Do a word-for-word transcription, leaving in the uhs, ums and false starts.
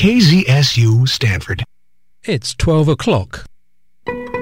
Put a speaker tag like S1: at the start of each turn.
S1: K Z S U Stanford.
S2: It's twelve o'clock.